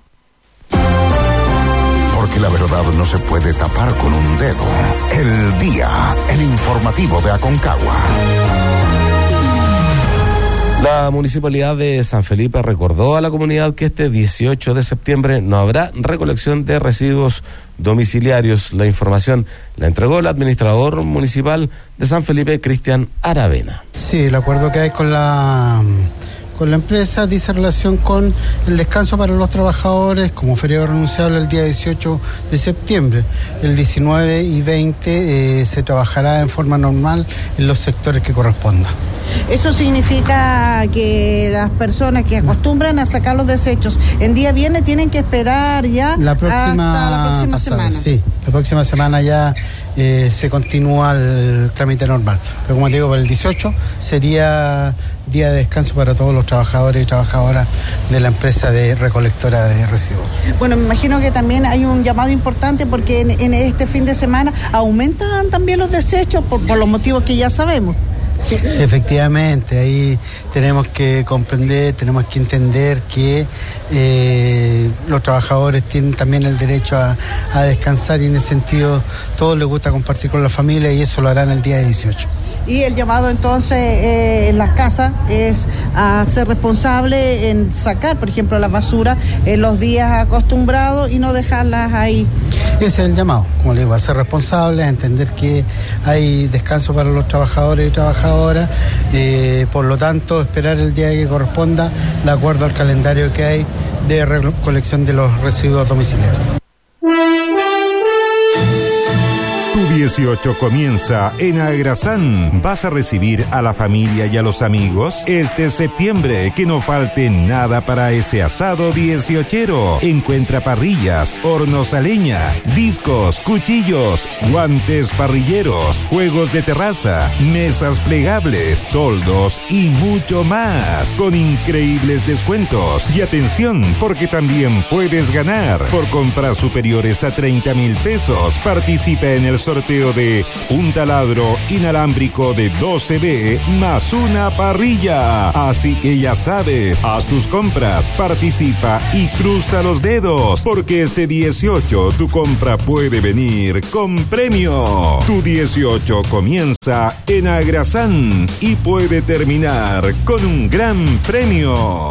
Porque la verdad no se puede tapar con un dedo. El día, el informativo de Aconcagua. La Municipalidad de San Felipe recordó a la comunidad que este 18 de septiembre no habrá recolección de residuos domiciliarios. La información la entregó el administrador municipal de San Felipe, Cristian Aravena. Sí, el acuerdo que hay con la empresa dice relación con el descanso para los trabajadores como feriado renunciable el día 18 de septiembre. El 19 y 20 se trabajará en forma normal en los sectores que corresponda. Eso significa que las personas que acostumbran a sacar los desechos en día viernes tienen que esperar ya hasta la próxima semana. Sí, la próxima semana ya se continúa el trámite normal. Pero como te digo, para el 18 sería día de descanso para todos los trabajadores y trabajadoras de la empresa de recolectora de residuos. Bueno, me imagino que también hay un llamado importante porque en este fin de semana aumentan también los desechos por los motivos que ya sabemos. Sí, efectivamente, ahí tenemos que comprender, tenemos que entender que los trabajadores tienen también el derecho a descansar, y en ese sentido todos les gusta compartir con la familia, y eso lo harán el día 18. Y el llamado entonces en las casas es a ser responsable en sacar, por ejemplo, la basura en los días acostumbrados y no dejarlas ahí. Ese es el llamado, como le digo, a ser responsable, a entender que hay descanso para los trabajadores y trabajadoras, por lo tanto esperar el día que corresponda de acuerdo al calendario que hay de recolección de los residuos domiciliarios. Tu 18 comienza en Agrasán. ¿Vas a recibir a la familia y a los amigos? Este septiembre, que no falte nada para ese asado 18ero. Encuentra parrillas, hornos a leña, discos, cuchillos, guantes parrilleros, juegos de terraza, mesas plegables, toldos y mucho más. Con increíbles descuentos. Y atención, porque también puedes ganar. Por compras superiores a 30,000 pesos, participa en el sorteo de un taladro inalámbrico de 12B más una parrilla. Así que ya sabes, haz tus compras, participa y cruza los dedos, porque este 18 tu compra puede venir con premio. Tu 18 comienza en Agrasán y puede terminar con un gran premio.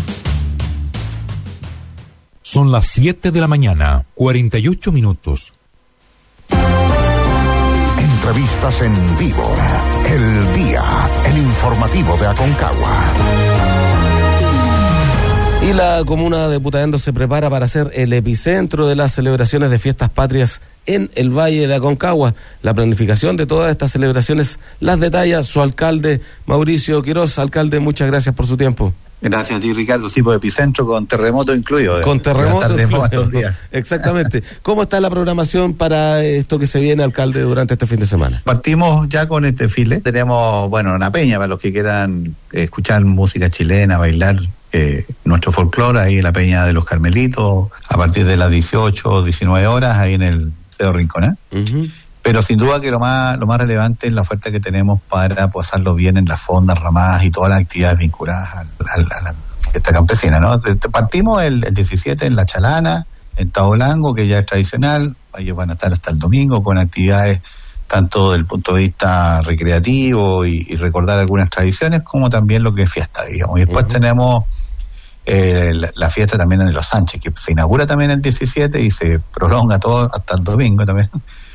Son las 7 de la mañana, 48 minutos. Entrevistas en vivo. El día, el informativo de Aconcagua. Y la comuna de Putaendo se prepara para ser el epicentro de las celebraciones de fiestas patrias en el Valle de Aconcagua. La planificación de todas estas celebraciones las detalla su alcalde Mauricio Quiroz. Alcalde, muchas gracias por su tiempo. Gracias a ti, Ricardo. Sí, pues epicentro con terremoto incluido. Con terremoto incluido. Exactamente. ¿Cómo está la programación para esto que se viene, alcalde, durante este fin de semana? Partimos ya con este desfile. Tenemos, una peña para los que quieran escuchar música chilena, bailar nuestro folclore, ahí en la Peña de los Carmelitos, a partir de las 18, 19 horas, ahí en el Cerro Rincón. Pero sin duda que lo más relevante es la oferta que tenemos para pasarlo bien en las fondas, ramadas y todas las actividades vinculadas a la fiesta campesina, ¿no? Partimos el 17 en La Chalana, en Tabolango, que ya es tradicional. Ellos van a estar hasta el domingo con actividades tanto desde el punto de vista recreativo y recordar algunas tradiciones, como también lo que es fiesta, digamos. Y después tenemos la fiesta también en Los Sánchez, que se inaugura también el 17 y se prolonga todo hasta el domingo también.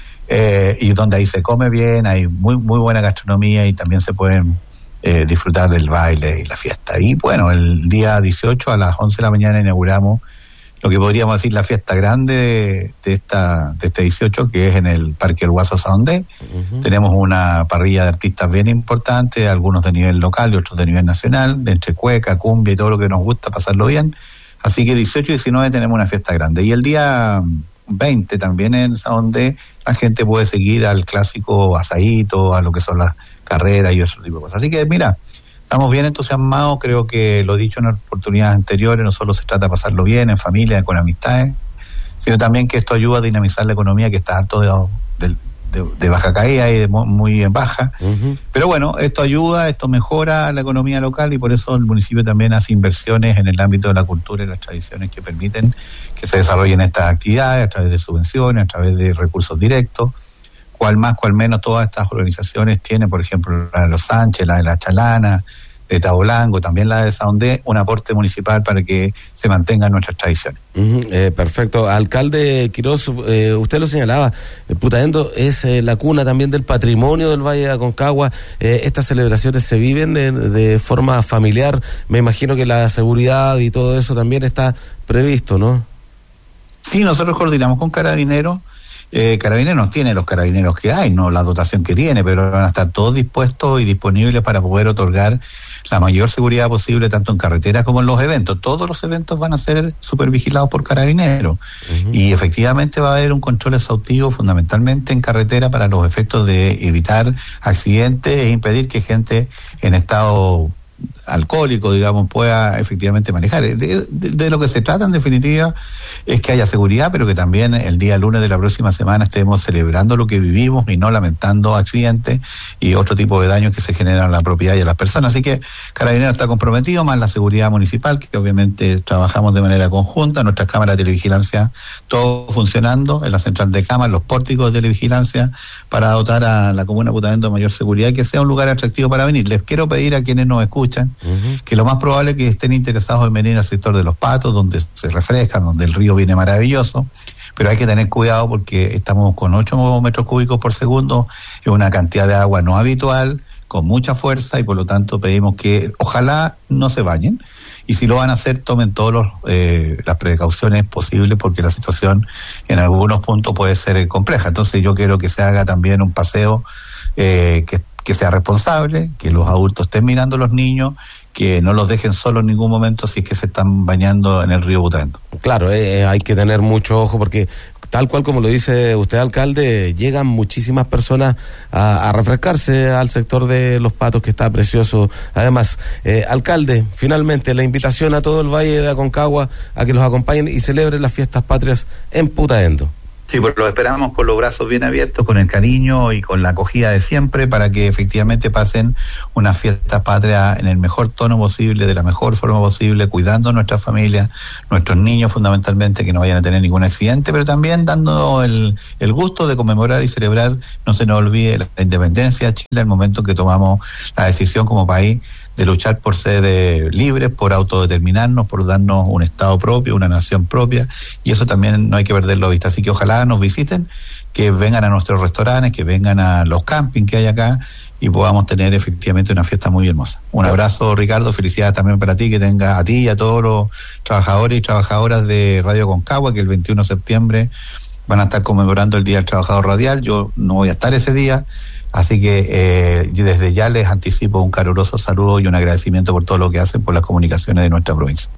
Y donde ahí se come bien, hay muy buena gastronomía y también se pueden disfrutar del baile y la fiesta. Y el día 18 a las 11 de la mañana inauguramos lo que podríamos decir la fiesta grande de este 18, que es en el Parque El Guaso Saondé. Tenemos una parrilla de artistas bien importantes, algunos de nivel local y otros de nivel nacional, entre cueca, cumbia y todo lo que nos gusta pasarlo bien. Así que 18 y 19 tenemos una fiesta grande. Y el día 20 también en Saondé la gente puede seguir al clásico asadito, a lo que son las carreras y otro tipo de cosas. Así que estamos bien entusiasmados. Creo que lo he dicho en oportunidades anteriores, no solo se trata de pasarlo bien en familia, con amistades, sino también que esto ayuda a dinamizar la economía, que está harto de baja caída y de muy en baja. Pero esto ayuda, esto mejora la economía local, y por eso el municipio también hace inversiones en el ámbito de la cultura y las tradiciones que permiten que se desarrollen estas actividades a través de subvenciones, a través de recursos directos. Cual más, cual menos, todas estas organizaciones tienen, por ejemplo, la de Los Sánchez, la de La Chalana, de Tabolango, también la de Saondé, un aporte municipal para que se mantengan nuestras tradiciones. Perfecto. Alcalde Quiroz, usted lo señalaba, Putaendo es la cuna también del patrimonio del Valle de Aconcagua. Estas celebraciones se viven de forma familiar. Me imagino que la seguridad y todo eso también está previsto, ¿no? Sí, nosotros coordinamos con Carabineros. Carabineros tiene los carabineros que hay, no la dotación que tiene, pero van a estar todos dispuestos y disponibles para poder otorgar la mayor seguridad posible, tanto en carreteras como en los eventos. Todos los eventos van a ser supervigilados por Carabineros. Y efectivamente va a haber un control exhaustivo fundamentalmente en carretera para los efectos de evitar accidentes e impedir que gente en estado alcohólico, digamos, pueda efectivamente manejar. De lo que se trata en definitiva es que haya seguridad, pero que también el día lunes de la próxima semana estemos celebrando lo que vivimos y no lamentando accidentes y otro tipo de daños que se generan a la propiedad y a las personas. Así que Carabineros está comprometido, más la seguridad municipal, que obviamente trabajamos de manera conjunta, nuestras cámaras de televigilancia, todo funcionando en la central de cámaras, los pórticos de televigilancia, para dotar a la comuna de Putaendo de mayor seguridad y que sea un lugar atractivo para venir. Les quiero pedir a quienes nos escuchan que lo más probable es que estén interesados en venir al sector de Los Patos, donde se refrescan, donde el río viene maravilloso, pero hay que tener cuidado porque estamos con 8 metros cúbicos por segundo, es una cantidad de agua no habitual, con mucha fuerza, y por lo tanto pedimos que ojalá no se bañen, y si lo van a hacer tomen todas las precauciones posibles, porque la situación en algunos puntos puede ser compleja. Entonces yo quiero que se haga también un paseo que sea responsable, que los adultos estén mirando a los niños, que no los dejen solos en ningún momento si es que se están bañando en el río Putaendo. Claro, hay que tener mucho ojo porque, tal cual como lo dice usted, alcalde, llegan muchísimas personas a refrescarse al sector de Los Patos, que está precioso. Además, alcalde, finalmente la invitación a todo el Valle de Aconcagua a que los acompañen y celebren las fiestas patrias en Putaendo. Sí, pues lo esperamos con los brazos bien abiertos, con el cariño y con la acogida de siempre, para que efectivamente pasen unas fiestas patrias en el mejor tono posible, de la mejor forma posible, cuidando a nuestras familias, nuestros niños fundamentalmente, que no vayan a tener ningún accidente, pero también dando el gusto de conmemorar y celebrar, no se nos olvide, la independencia de Chile, el momento que tomamos la decisión como país de luchar por ser libres, por autodeterminarnos, por darnos un Estado propio, una nación propia, y eso también no hay que perderlo de vista. Así que ojalá nos visiten, que vengan a nuestros restaurantes, que vengan a los campings que hay acá, y podamos tener efectivamente una fiesta muy hermosa. Un abrazo, Ricardo, felicidades también para ti, que tenga a ti y a todos los trabajadores y trabajadoras de Radio Aconcagua, que el 21 de septiembre van a estar conmemorando el Día del Trabajador Radial. Yo no voy a estar ese día, así que desde ya les anticipo un caluroso saludo y un agradecimiento por todo lo que hacen por las comunicaciones de nuestra provincia.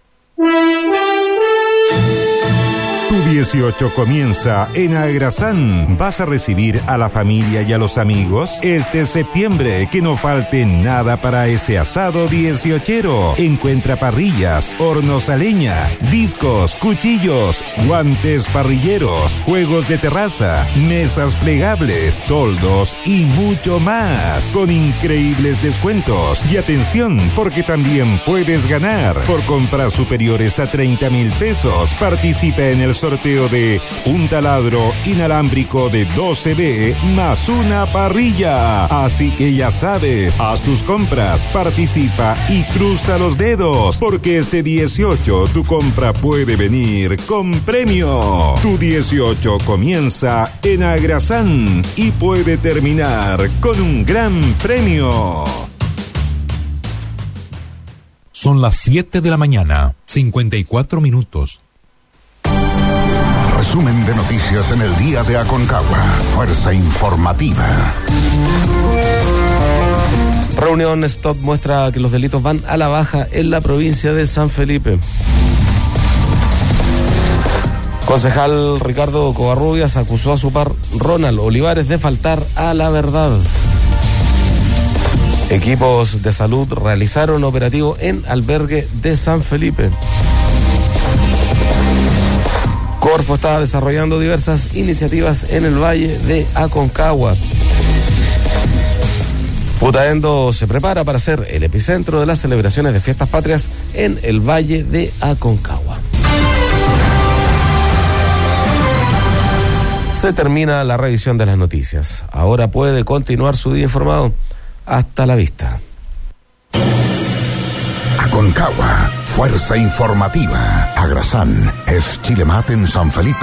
Tu 18 comienza en Agrasán. ¿Vas a recibir a la familia y a los amigos? Este septiembre, que no falte nada para ese asado 18ero. Encuentra parrillas, hornos a leña, discos, cuchillos, guantes parrilleros, juegos de terraza, mesas plegables, toldos y mucho más. Con increíbles descuentos. Y atención, porque también puedes ganar. Por compras superiores a 30,000 pesos, participa en el sorteo de un taladro inalámbrico de 12B más una parrilla. Así que ya sabes, haz tus compras, participa y cruza los dedos, porque este 18 tu compra puede venir con premio. Tu 18 comienza en Agrasán y puede terminar con un gran premio. Son las 7 de la mañana, 54 minutos. Resumen de noticias en el día de Aconcagua. Fuerza informativa. Reunión Stop muestra que los delitos van a la baja en la provincia de San Felipe. Concejal Ricardo Covarrubias acusó a su par Ronald Olivares de faltar a la verdad. Equipos de salud realizaron operativo en albergue de San Felipe. Corfo está desarrollando diversas iniciativas en el Valle de Aconcagua. Putaendo se prepara para ser el epicentro de las celebraciones de fiestas patrias en el Valle de Aconcagua. Se termina la revisión de las noticias. Ahora puede continuar su día informado. Hasta la vista. Aconcagua, fuerza informativa. Agrasán es Chilemat en San Felipe.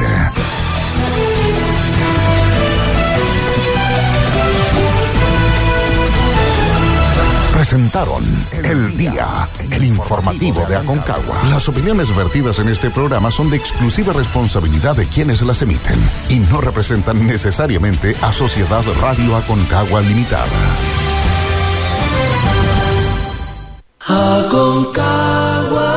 Presentaron El Día, el informativo de Aconcagua. Las opiniones vertidas en este programa son de exclusiva responsabilidad de quienes las emiten y no representan necesariamente a Sociedad Radio Aconcagua Limitada. Aconcagua.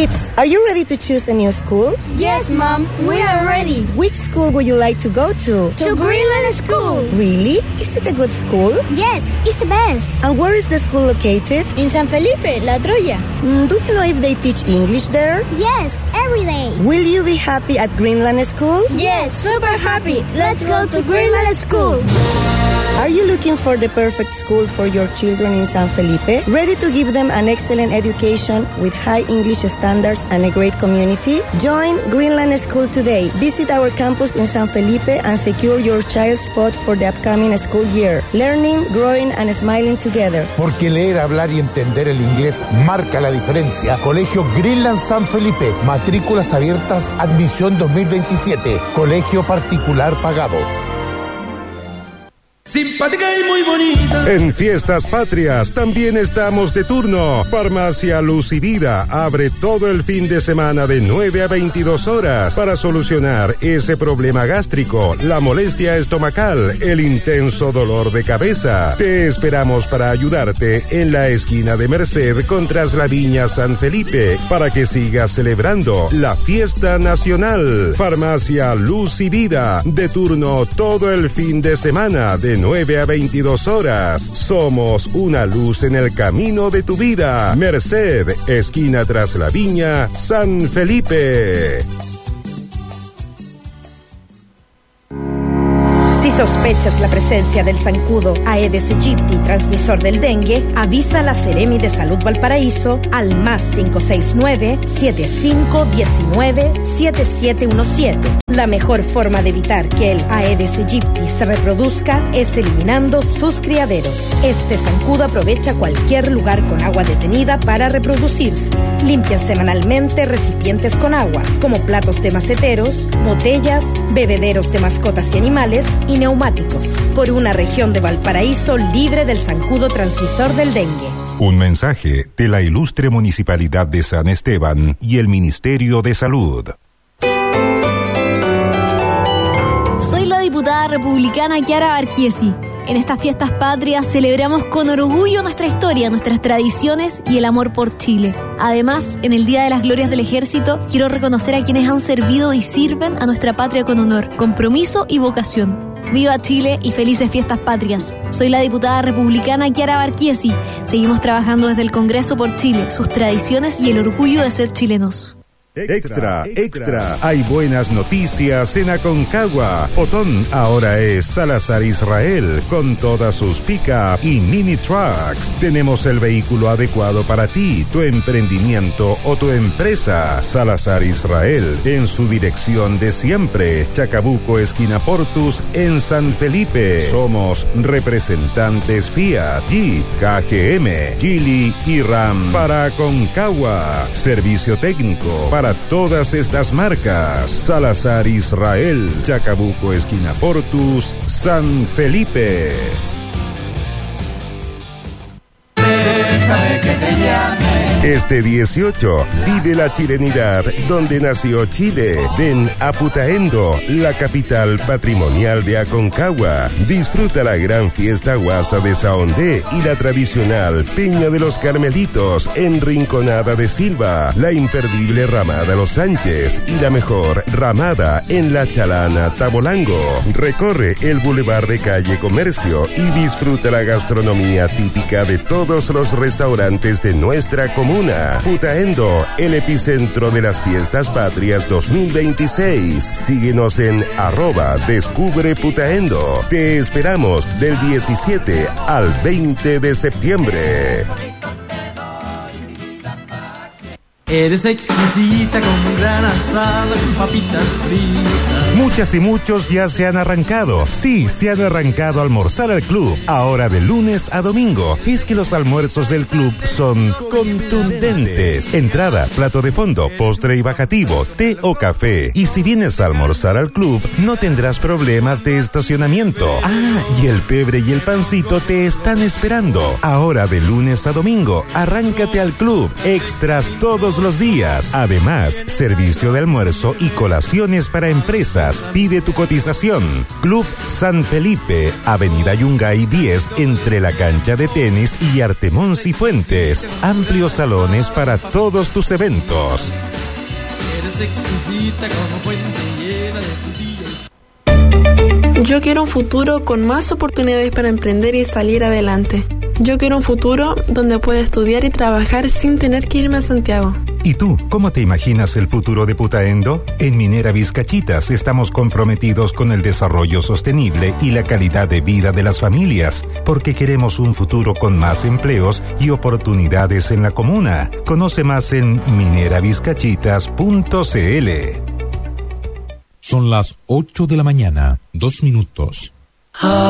Kids, are you ready to choose a new school? Yes, Mom, we are ready. Which school would you like to go to? To Greenland School. Really? Is it a good school? Yes, it's the best. And where is the school located? In San Felipe, La Troya. Do you know if they teach English there? Yes, every day. Will you be happy at Greenland School? Yes, super happy. Let's go to Greenland School. Are you looking for the perfect school for your children in San Felipe? Ready to give them an excellent education with high English standards and a great community? Join Greenland School today. Visit our campus in San Felipe and secure your child's spot for the upcoming school year. Learning, growing and smiling together. Porque leer, hablar y entender el inglés marca la diferencia. Colegio Greenland San Felipe. Matrículas abiertas. Admisión 2027. Colegio particular pagado. Simpática y muy bonita. En Fiestas Patrias también estamos de turno. Farmacia Luz y Vida abre todo el fin de semana de 9 a 22 horas para solucionar ese problema gástrico, la molestia estomacal, el intenso dolor de cabeza. Te esperamos para ayudarte en la esquina de Merced con Traslaviña San Felipe para que sigas celebrando la fiesta nacional. Farmacia Luz y Vida de turno todo el fin de semana de 9 a 22 horas. Somos una luz en el camino de tu vida. Merced, esquina Traslaviña, San Felipe. Si sospechas la presencia del zancudo Aedes aegypti, transmisor del dengue, avisa a la Seremi de Salud Valparaíso al más 569-7519-7717. La mejor forma de evitar que el Aedes aegypti se reproduzca es eliminando sus criaderos. Este zancudo aprovecha cualquier lugar con agua detenida para reproducirse. Limpia semanalmente recipientes con agua, como platos de maceteros, botellas, bebederos de mascotas y animales y neumáticos, por una región de Valparaíso libre del zancudo transmisor del dengue. Un mensaje de la ilustre Municipalidad de San Esteban y el Ministerio de Salud. Soy la diputada republicana Chiara Barquiesi. En estas fiestas patrias celebramos con orgullo nuestra historia, nuestras tradiciones y el amor por Chile. Además, en el Día de las Glorias del Ejército, quiero reconocer a quienes han servido y sirven a nuestra patria con honor, compromiso y vocación. ¡Viva Chile y felices fiestas patrias! Soy la diputada republicana Chiara Barquiesi. Seguimos trabajando desde el Congreso por Chile, sus tradiciones y el orgullo de ser chilenos. Extra, extra. Hay buenas noticias en Aconcagua. Fotón ahora es Salazar Israel con todas sus pick-up y mini trucks. Tenemos el vehículo adecuado para ti, tu emprendimiento o tu empresa. Salazar Israel en su dirección de siempre. Chacabuco, esquina Portus en San Felipe. Somos representantes Fiat, Jeep, KGM, Geely y Ram para Aconcagua. Servicio técnico para todas estas marcas. Salazar Israel, Chacabuco, esquina Portus, San Felipe. Déjame que te llame. Este 18, vive la chilenidad donde nació Chile. Ven a Putaendo, la capital patrimonial de Aconcagua. Disfruta la gran fiesta guasa de Saondé y la tradicional Peña de los Carmelitos en Rinconada de Silva, la imperdible Ramada Los Sánchez y la mejor Ramada en La Chalana Tabolango. Recorre el Boulevard de Calle Comercio y disfruta la gastronomía típica de todos los restaurantes de nuestra comuna. Putaendo, el epicentro de las fiestas patrias 2026. Síguenos en @Descubre Putaendo. Te esperamos del 17 al 20 de septiembre. Eres exquisita con gran asado, con papitas fritas. Muchas y muchos ya se han arrancado. Sí, se han arrancado a almorzar al club. Ahora de lunes a domingo. Es que los almuerzos del club son contundentes. Entrada, plato de fondo, postre y bajativo, té o café. Y si vienes a almorzar al club, no tendrás problemas de estacionamiento. Ah, y el pebre y el pancito te están esperando. Ahora de lunes a domingo, arráncate al club. Extras todos los días. Además, servicio de almuerzo y colaciones para empresas. Vizcachitas, pide tu cotización. Club San Felipe, Avenida Yungay 10, entre la cancha de tenis y Artemón Cifuentes. Amplios salones para todos tus eventos. Eres exquisita como fuente llena de frutilla. Yo quiero un futuro con más oportunidades para emprender y salir adelante. Yo quiero un futuro donde pueda estudiar y trabajar sin tener que irme a Santiago. ¿Y tú, cómo te imaginas el futuro de Putaendo? En Minera Vizcachitas estamos comprometidos con el desarrollo sostenible y la calidad de vida de las familias, porque queremos un futuro con más empleos y oportunidades en la comuna. Conoce más en mineravizcachitas.cl. Son las 8 de la mañana, 2 minutos.